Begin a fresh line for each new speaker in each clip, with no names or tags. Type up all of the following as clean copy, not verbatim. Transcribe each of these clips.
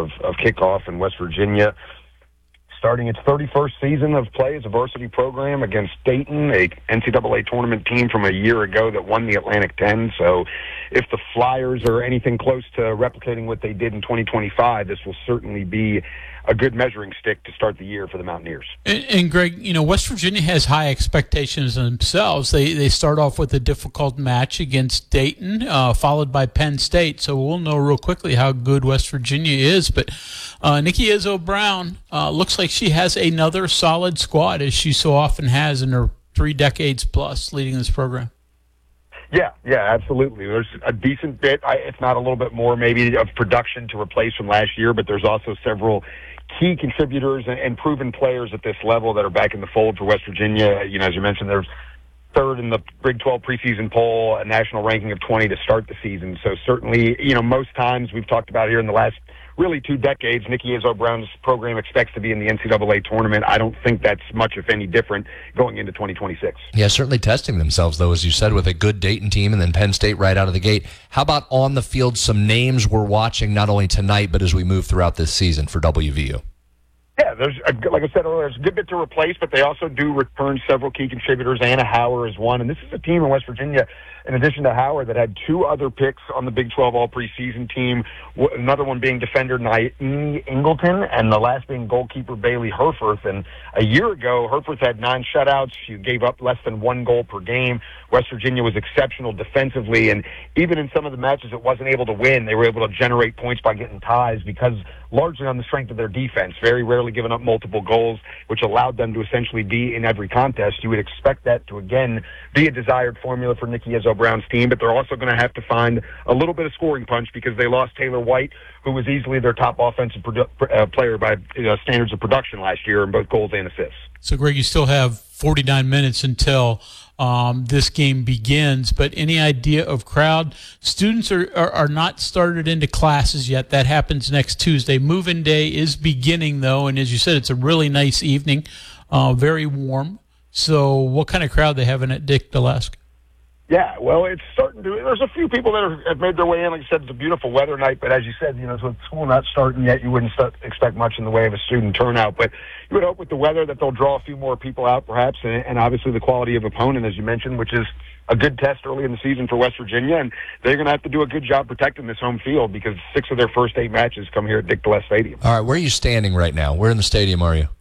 of kickoff in West Virginia, starting its 31st season of play as a varsity program against Dayton, a NCAA tournament team from a year ago that won the Atlantic 10. So if the Flyers are anything close to replicating what they did in 2025, this will certainly be a good measuring stick to start the year for the Mountaineers.
And Greg, West Virginia has high expectations themselves. They start off with a difficult match against Dayton, followed by Penn State. So we'll know real quickly how good West Virginia is. But Nikki Izzo-Brown looks like she has another solid squad, as she so often has in her 3 decades plus leading this program.
Yeah, absolutely. There's a decent bit, if not a little bit more, maybe, of production to replace from last year, but there's also several key contributors and proven players at this level that are back in the fold for West Virginia. As you mentioned, they're third in the Big 12 preseason poll, a national ranking of 20 to start the season. So certainly, most times we've talked about here in the last really 2 decades, Nikki Izzo-Brown's program expects to be in the NCAA tournament. I don't think that's much, if any, different going into 2026.
Yeah, certainly testing themselves, though, as you said, with a good Dayton team and then Penn State right out of the gate. How about on the field, some names we're watching not only tonight, but as we move throughout this season for WVU?
Yeah, like I said earlier, there's a good bit to replace, but they also do return several key contributors. Anna Hauer is one, and this is a team in West Virginia, in addition to Hauer, that had 2 other picks on the Big 12 all-preseason team, another one being defender Naomi Ingleton, and the last being goalkeeper Bailey Herforth. And a year ago, Herforth had 9 shutouts. She gave up less than 1 goal per game. West Virginia was exceptional defensively, and even in some of the matches it wasn't able to win, they were able to generate points by getting ties because largely on the strength of their defense, very rarely giving up multiple goals, which allowed them to essentially be in every contest. You would expect that to, again, be a desired formula for Nikki Izzo-Brown's team, but they're also going to have to find a little bit of scoring punch because they lost Taylor White, who was easily their top offensive player by standards of production last year in both goals and assists.
So, Greg, you still have 49 minutes until this game begins, but any idea of crowd? Students are not started into classes yet. That happens next Tuesday. Move-in day is beginning, though, and as you said, it's a really nice evening, very warm. So what kind of crowd they having at Dick Gillespie?
Yeah, well, it's starting to. There's a few people that have made their way in. Like I said, it's a beautiful weather night, but as you said, with school not starting yet, you wouldn't expect much in the way of a student turnout. But you would hope with the weather that they'll draw a few more people out, perhaps, and obviously the quality of opponent, as you mentioned, which is a good test early in the season for West Virginia, and they're going to have to do a good job protecting this home field because 6 of their first 8 matches come here at Dick Gillespie Stadium.
All right, where are you standing right now? Where in the stadium are you?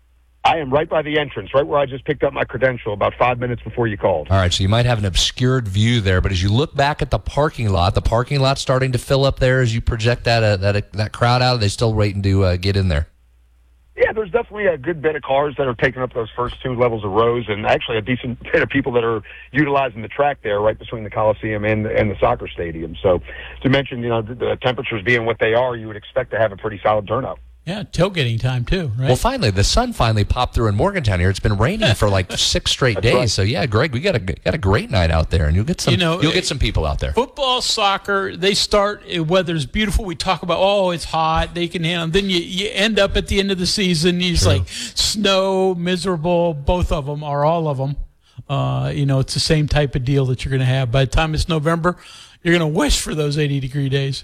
I am right by the entrance, right where I just picked up my credential about 5 minutes before you called.
All right, so you might have an obscured view there, but as you look back at the parking lot's starting to fill up there as you project that crowd out. Are they still waiting to get in there?
Yeah, there's definitely a good bit of cars that are taking up those first 2 levels of rows, and actually a decent bit of people that are utilizing the track there right between the Coliseum and the soccer stadium. So to mention, the temperatures being what they are, you would expect to have a pretty solid turnout.
Yeah, tailgating time too, right?
Well, finally, the sun finally popped through in Morgantown here. It's been raining for like 6 straight days.
Right.
So yeah, Greg, we got a great night out there, and you'll get some you'll get some people out there.
Football, soccer, they start weather's beautiful. We talk about it's hot, they can handle. Then you end up at the end of the season, it's like snow, miserable. Both of them or all of them. It's the same type of deal that you're going to have. By the time it's November, you're going to wish for those 80-degree days.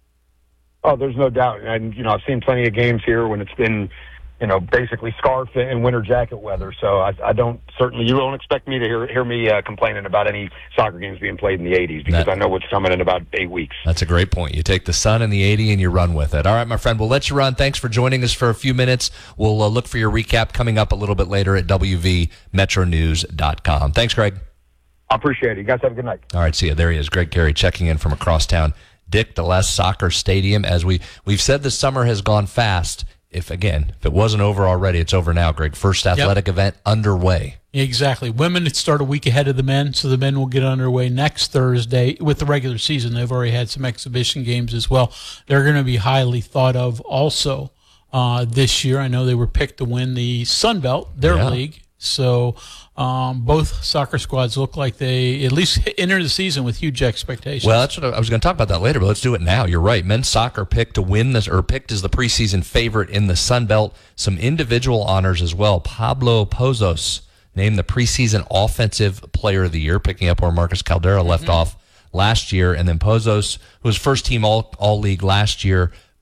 Oh, there's no doubt. And, I've seen plenty of games here when it's been, basically scarf and winter jacket weather. So you don't expect me to hear me complaining about any soccer games being played in the 80s because I know what's coming in about 8 weeks.
That's a great point. You take the sun and the 80 and you run with it. All right, my friend, we'll let you run. Thanks for joining us for a few minutes. We'll look for your recap coming up a little bit later at WVMetroNews.com. Thanks, Greg.
I appreciate it. You guys have a good night.
All right, see you. There he is, Greg Carey, checking in from across town. Dick Gillespie Soccer Stadium. As we've said, the summer has gone fast. If it wasn't over already, it's over now, Greg. First athletic event underway.
Exactly. Women start a week ahead of the men, so the men will get underway next Thursday with the regular season. They've already had some exhibition games as well. They're going to be highly thought of also this year. I know they were picked to win the Sun Belt, their league. So both soccer squads look like they at least enter the season with huge expectations.
Well, that's what I was going to talk about that later, but let's do it now. You're right. Men's soccer picked as the preseason favorite in the Sun Belt. Some individual honors as well. Pablo Pozos named the preseason offensive player of the year, picking up where Marcus Caldera left off last year. And then Pozos, who was first team all league last year,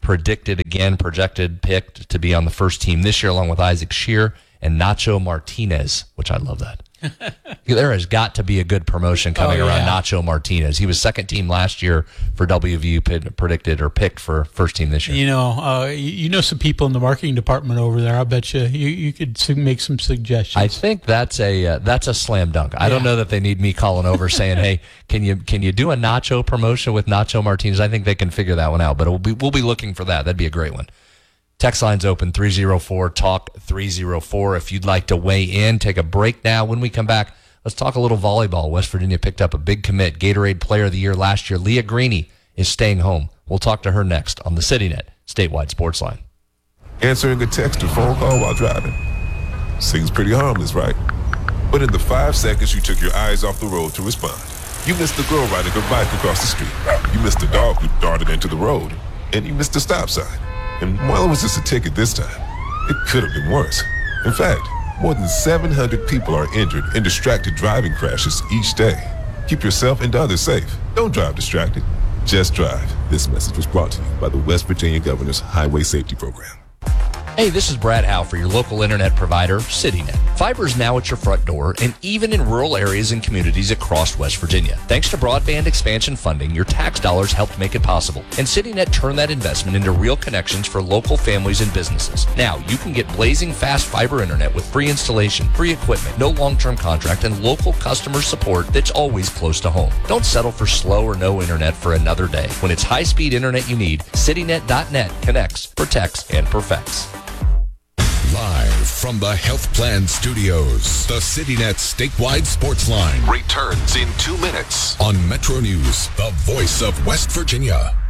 projected picked to be on the first team this year, along with Isaac Shear and Nacho Martinez, which I love that. There has got to be a good promotion coming around Nacho Martinez. He was second team last year for WVU, predicted or picked for first team this year.
You know some people in the marketing department over there. I bet you could make some suggestions.
I think that's a slam dunk. I don't know that they need me calling over saying, "Hey, can you do a Nacho promotion with Nacho Martinez?" I think they can figure that one out. But we'll be looking for that. That'd be a great one. Text line's open, 304-TALK-304. If you'd like to weigh in, take a break now. When we come back, let's talk a little volleyball. West Virginia picked up a big commit. Gatorade Player of the Year last year. Leah Greeny is staying home. We'll talk to her next on the CityNet Statewide Sports Line.
Answering a text or phone call while driving. Seems pretty harmless, right? But in the 5 seconds you took your eyes off the road to respond, you missed the girl riding her bike across the street. You missed the dog who darted into the road. And you missed the stop sign. And while it was just a ticket this time, it could have been worse. In fact, more than 700 people are injured in distracted driving crashes each day. Keep yourself and others safe. Don't drive distracted. Just drive. This message was brought to you by the West Virginia Governor's Highway Safety Program.
Hey, this is Brad Howe for your local internet provider, CityNet. Fiber is now at your front door and even in rural areas and communities across West Virginia. Thanks to broadband expansion funding, your tax dollars helped make it possible. And CityNet turned that investment into real connections for local families and businesses. Now, you can get blazing fast fiber internet with free installation, free equipment, no long-term contract, and local customer support that's always close to home. Don't settle for slow or no internet for another day. When it's high-speed internet you need, CityNet.net connects, protects, and perfects.
Live from the Health Plan Studios, the CityNet Statewide Sports Line
returns in 2 minutes
on Metro News, the voice of West Virginia.